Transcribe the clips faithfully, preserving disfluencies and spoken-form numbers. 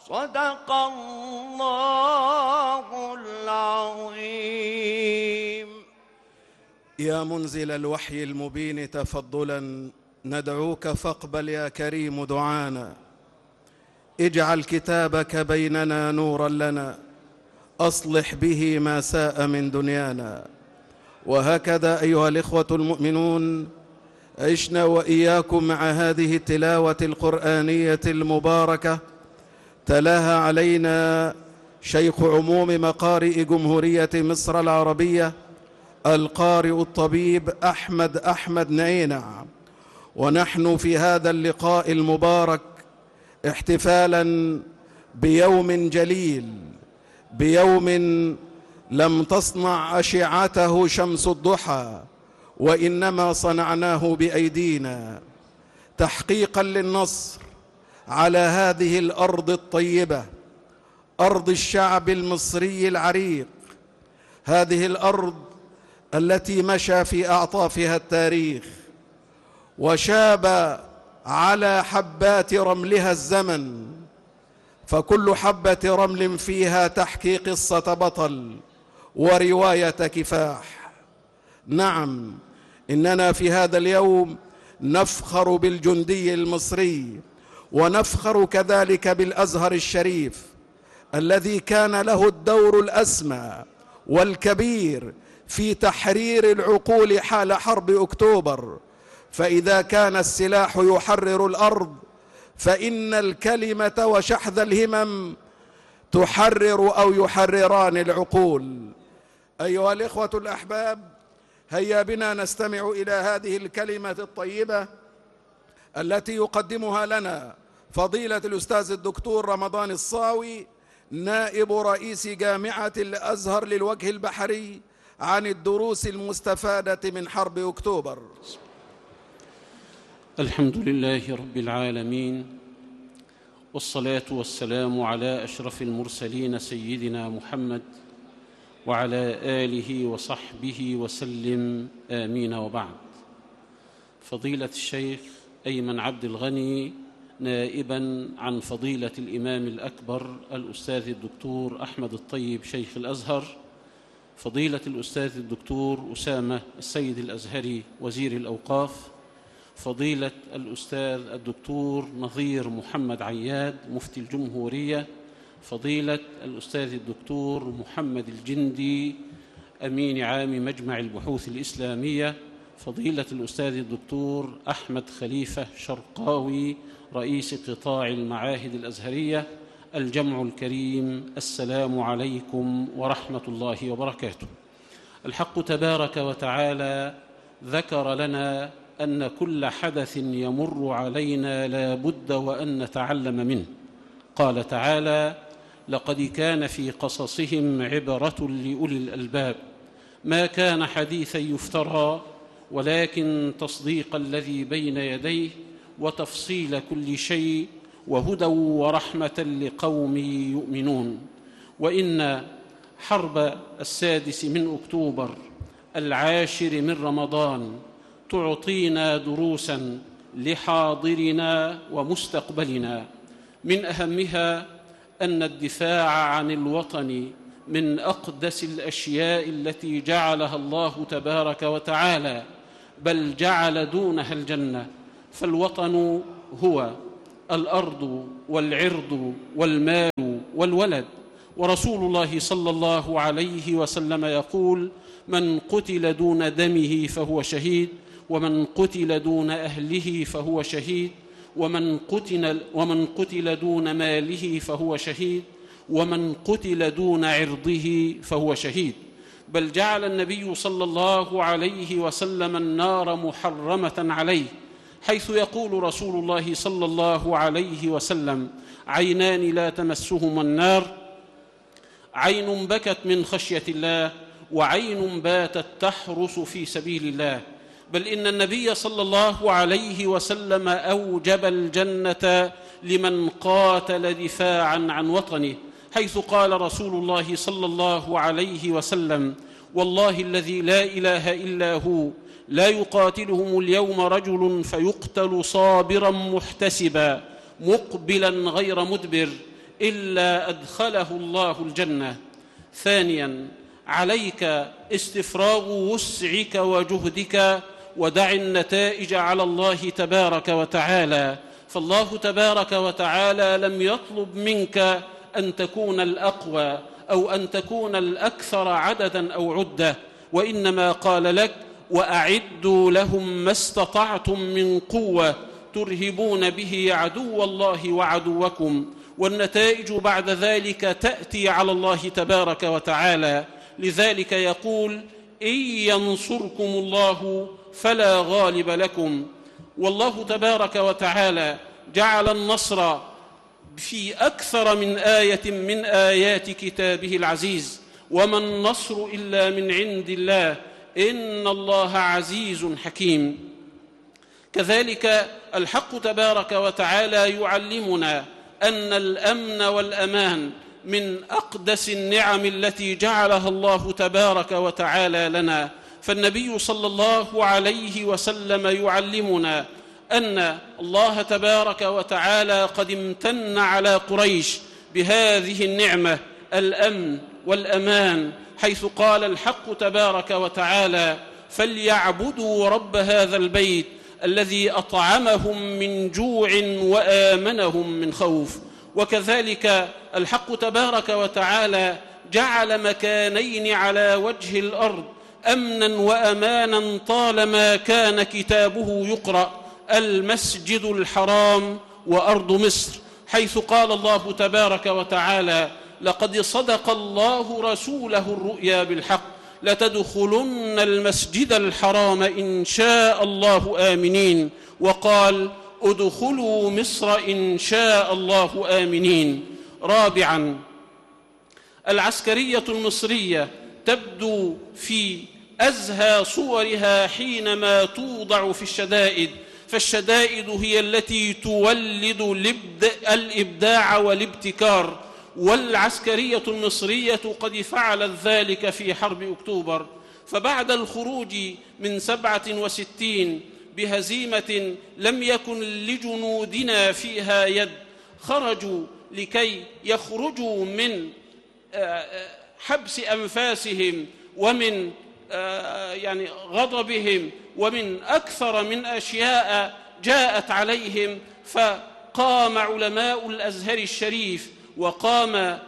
صدق الله العظيم. يا منزل الوحي المبين تفضلا ندعوك فاقبل يا كريم دعانا. اجعل كتابك بيننا نورا لنا، أصلح به ما ساء من دنيانا. وهكذا أيها الإخوة المؤمنون عشنا وإياكم مع هذه التلاوة القرآنية المباركة تلاها علينا شيخ عموم مقارئ جمهورية مصر العربية القارئ الطبيب أحمد أحمد نعينع. ونحن في هذا اللقاء المبارك احتفالا بيوم جليل، بيوم لم تصنع أشعته شمس الضحى وإنما صنعناه بأيدينا تحقيقا للنصر على هذه الأرض الطيبة، أرض الشعب المصري العريق، هذه الأرض التي مشى في أعطافها التاريخ وشاب على حبات رملها الزمن، فكل حبة رمل فيها تحكي قصة بطل ورواية كفاح. نعم، إننا في هذا اليوم نفخر بالجندي المصري، ونفخر كذلك بالأزهر الشريف الذي كان له الدور الأسمى والكبير في تحرير العقول حال حرب أكتوبر. فإذا كان السلاح يحرر الأرض فإن الكلمة وشحذ الهمم تحرر أو يحرران العقول. أيها الإخوة الأحباب، هيا بنا نستمع إلى هذه الكلمة الطيبة التي يقدمها لنا فضيلة الأستاذ الدكتور رمضان الصاوي نائب رئيس جامعة الأزهر للوجه البحري عن الدروس المستفادة من حرب أكتوبر. الحمد لله رب العالمين، والصلاة والسلام على أشرف المرسلين سيدنا محمد وعلى آله وصحبه وسلم، آمين. وبعد. فضيلة الشيخ أيمن عبد الغني نائبا عن فضيلة الإمام الأكبر الأستاذ الدكتور أحمد الطيب شيخ الأزهر، فضيلة الأستاذ الدكتور أسامة السيد الأزهري وزير الأوقاف، فضيلة الأستاذ الدكتور نظير محمد عياد مفتي الجمهورية، فضيلة الأستاذ الدكتور محمد الجندي أمين عام مجمع البحوث الإسلامية، فضيلة الأستاذ الدكتور أحمد خليفة شرقاوي رئيس قطاع المعاهد الأزهرية، الجمع الكريم، السلام عليكم ورحمة الله وبركاته. الحق تبارك وتعالى ذكر لنا أن كل حدث يمر علينا لا بد وأن نتعلم منه. قال تعالى: لقد كان في قصصهم عبرة لأولي الألباب ما كان حديثا يفترى ولكن تصديق الذي بين يديه وتفصيل كل شيء وهدى ورحمة لقوم يؤمنون. وإن حرب السادس من أكتوبر العاشر من رمضان تعطينا دروسا لحاضرنا ومستقبلنا، من أهمها أن الدفاع عن الوطن من أقدس الأشياء التي جعلها الله تبارك وتعالى، بل جعل دونها الجنة. فالوطن هو الأرض والعرض والمال والولد. ورسول الله صلى الله عليه وسلم يقول: من قتل دون دمه فهو شهيد، ومن قتل دون أهله فهو شهيد، ومن قتل, ومن قتل دون ماله فهو شهيد، ومن قتل دون عرضه فهو شهيد. بل جعل النبي صلى الله عليه وسلم النار محرمة عليه، حيث يقول رسول الله صلى الله عليه وسلم: عينان لا تمسهما النار، عين بكت من خشية الله، وعين باتت تحرس في سبيل الله. بل إن النبي صلى الله عليه وسلم أوجب الجنة لمن قاتل دفاعا عن وطنه، حيث قال رسول الله صلى الله عليه وسلم: والله الذي لا إله إلا هو لا يقاتلهم اليوم رجل فيقتل صابرا محتسبا مقبلا غير مدبر إلا أدخله الله الجنة. ثانياً، عليك استفراغ وسعك وجهدك، ودع النتائج على الله تبارك وتعالى، فالله تبارك وتعالى لم يطلب منك أن تكون الأقوى أو أن تكون الأكثر عدداً أو عدة، وإنما قال لك: وأعدوا لهم ما استطعتم من قوة ترهبون به عدو الله وعدوكم، والنتائج بعد ذلك تأتي على الله تبارك وتعالى. لذلك يقول: إن ينصركم الله فلا غالب لكم. والله تبارك وتعالى جعل النصر في أكثر من آية من آيات كتابه العزيز: وما النصر إلا من عند الله إن الله عزيز حكيم. كذلك الحق تبارك وتعالى يعلمنا أن الأمن والأمان من أقدس النعم التي جعلها الله تبارك وتعالى لنا، فالنبي صلى الله عليه وسلم يعلمنا أن الله تبارك وتعالى قد امتن على قريش بهذه النعمة الأمن والأمان، حيث قال الحق تبارك وتعالى: فليعبدوا رب هذا البيت الذي أطعمهم من جوع وآمنهم من خوف. وكذلك الحق تبارك وتعالى جعل مكانين على وجه الأرض أمنا وأمانا طالما كان كتابه يقرأ: المسجد الحرام وأرض مصر، حيث قال الله تبارك وتعالى: لقد صدق الله رسوله الرؤيا بالحق لتدخلن المسجد الحرام إن شاء الله آمنين، وقال: ادخلوا مصر إن شاء الله آمنين. رابعاً، العسكرية المصرية تبدو في أزهى صورها حينما توضع في الشدائد، فالشدائد هي التي تولد الإبداع والابتكار، والعسكرية المصرية قد فعلت ذلك في حرب أكتوبر. فبعد الخروج من سبعة وستين بهزيمة لم يكن لجنودنا فيها يد، خرجوا لكي يخرجوا من حبس أنفاسهم ومن يعني غضبهم ومن أكثر من أشياء جاءت عليهم، فقام علماء الأزهر الشريف وقام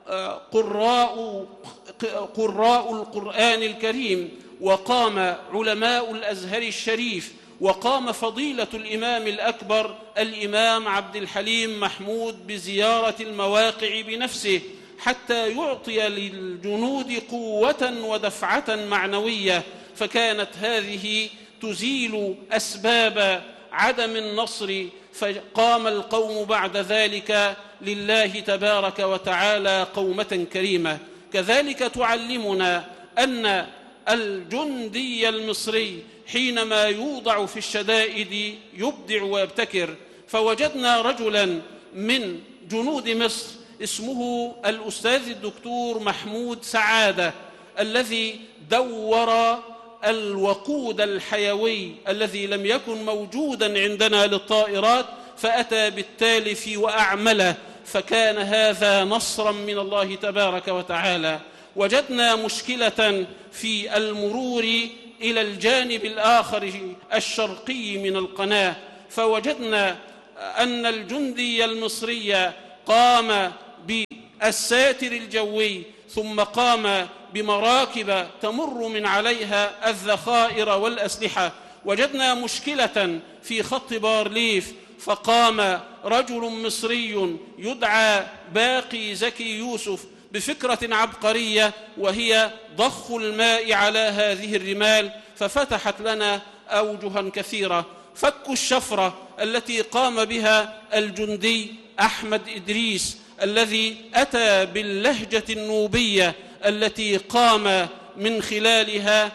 قراء قراء القرآن الكريم وقام علماء الأزهر الشريف وقام فضيلة الإمام الأكبر الإمام عبد الحليم محمود بزيارة المواقع بنفسه، حتى يعطي للجنود قوة ودفعة معنوية، فكانت هذه تزيل أسباب عدم النصر، فقام القوم بعد ذلك لله تبارك وتعالى قومة كريمة. كذلك تعلمنا أن الجندي المصري حينما يوضع في الشدائد يبدع ويبتكر، فوجدنا رجلا من جنود مصر اسمه الأستاذ الدكتور محمود سعادة، الذي دور الوقود الحيوي الذي لم يكن موجودا عندنا للطائرات، فأتى بالتالف وأعمله، فكان هذا نصرا من الله تبارك وتعالى. وجدنا مشكلة في المرور إلى الجانب الآخر الشرقي من القناة، فوجدنا أن الجندي المصري قام بالساتر الجوي، ثم قام بمراكب تمر من عليها الذخائر والأسلحة. وجدنا مشكلة في خط بارليف، فقام رجل مصري يدعى باقي زكي يوسف بفكرة عبقرية، وهي ضخ الماء على هذه الرمال، ففتحت لنا أوجها كثيرة. فك الشفرة التي قام بها الجندي أحمد إدريس، الذي أتى باللهجة النوبية التي قام من خلالها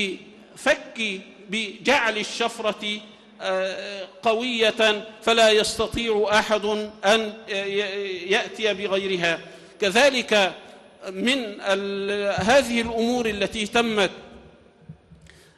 بفك بجعل الشفرة قوية فلا يستطيع أحد أن يأتي بغيرها. كذلك من هذه الأمور التي تمت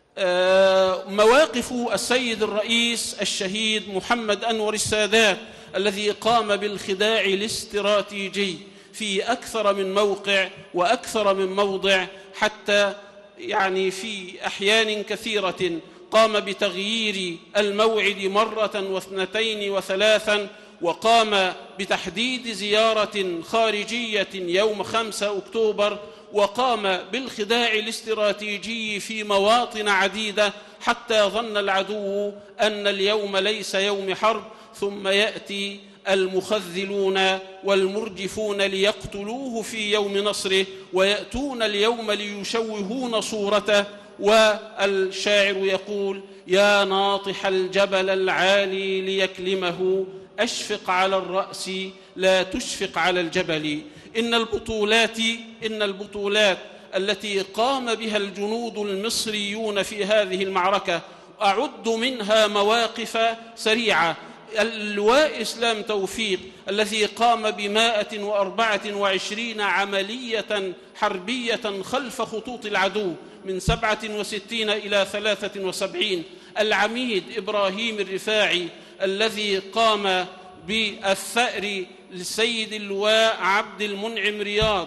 مواقف السيد الرئيس الشهيد محمد أنور السادات الذي قام بالخداع الاستراتيجي في أكثر من موقع وأكثر من موضع، حتى يعني في أحيان كثيرة قام بتغيير الموعد مرة واثنتين وثلاثا، وقام بتحديد زيارة خارجية يوم خمسة أكتوبر، وقام بالخداع الاستراتيجي في مواطن عديدة حتى ظن العدو أن اليوم ليس يوم حرب، ثم يأتي المخذلون والمرجفون ليقتلوه في يوم نصره، ويأتون اليوم ليشوهون صورته. والشاعر يقول: يا ناطح الجبل العالي ليكلمه، أشفق على الرأس لا تشفق على الجبل. إن البطولات إن البطولات التي قام بها الجنود المصريون في هذه المعركة أعد منها مواقف سريعة. اللواء إسلام توفيق الذي قام بمائة وأربعة وعشرين عملية حربية خلف خطوط العدو من سبعة وستين إلى ثلاثة وسبعين. العميد إبراهيم الرفاعي الذي قام بالثأر للسيد اللواء عبد المنعم رياض،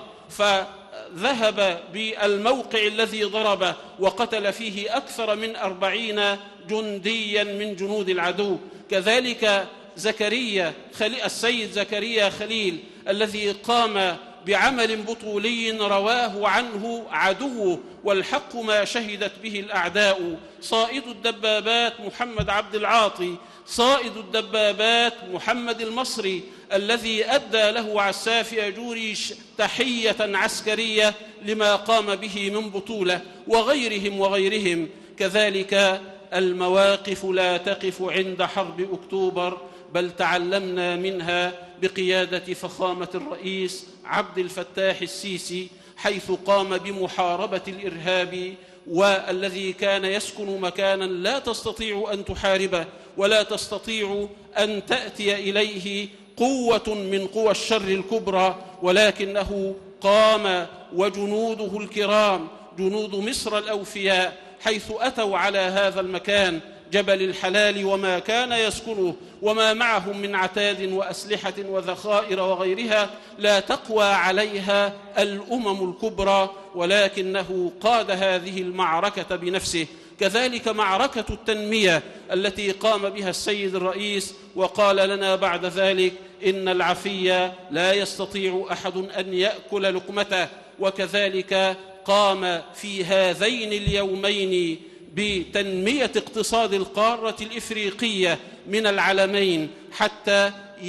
فذهب بالموقع الذي ضربه وقتل فيه أكثر من أربعين جنديا من جنود العدو. كذلك زكريا خليل السيد زكريا خليل الذي قام بعمل بطولي رواه عنه عدوه، والحق ما شهدت به الأعداء. صائد الدبابات محمد عبد العاطي، صائد الدبابات محمد المصري الذي أدى له عساف يجوري تحية عسكرية لما قام به من بطولة، وغيرهم وغيرهم. كذلك المواقف لا تقف عند حرب أكتوبر، بل تعلمنا منها بقيادة فخامة الرئيس عبد الفتاح السيسي، حيث قام بمحاربة الإرهاب، والذي كان يسكن مكانا لا تستطيع أن تحاربه ولا تستطيع أن تأتي إليه قوة من قوى الشر الكبرى، ولكنه قام وجنوده الكرام جنود مصر الأوفياء حيث أتوا على هذا المكان جبل الحلال وما كان يسكنه وما معهم من عتاد وأسلحة وذخائر وغيرها لا تقوى عليها الأمم الكبرى، ولكنه قاد هذه المعركة بنفسه. كذلك معركة التنمية التي قام بها السيد الرئيس وقال لنا بعد ذلك: إن العفي لا يستطيع أحد أن يأكل لقمته. وكذلك قام في هذين اليومين بتنمية اقتصاد القارة الإفريقية من العلمين حتى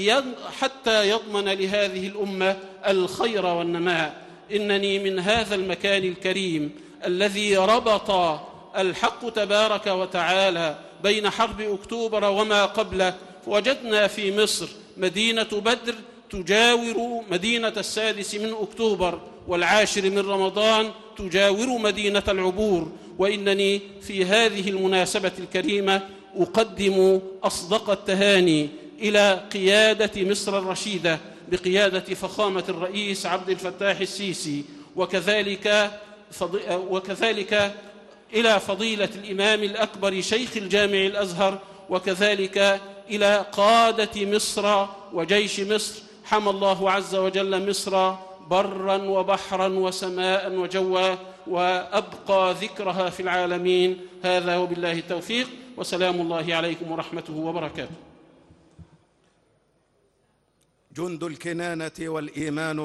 حتى يضمن لهذه الأمة الخير والنماء. إنني من هذا المكان الكريم الذي ربط الحق تبارك وتعالى بين حرب أكتوبر وما قبله، وجدنا في مصر مدينة بدر تجاور مدينة السادس من أكتوبر، والعاشر من رمضان تجاور مدينة العبور. وإنني في هذه المناسبة الكريمة أقدم أصدق التهاني إلى قيادة مصر الرشيدة بقيادة فخامة الرئيس عبد الفتاح السيسي، وكذلك فض... وكذلك إلى فضيلة الإمام الأكبر شيخ الجامع الأزهر، وكذلك إلى قادة مصر وجيش مصر. حمى الله عز وجل مصر برا وبحرا وسماء وجوا، وأبقى ذكرها في العالمين. هذا وبالله التوفيق، وسلام الله عليكم ورحمته وبركاته. جند الكنانة والإيمان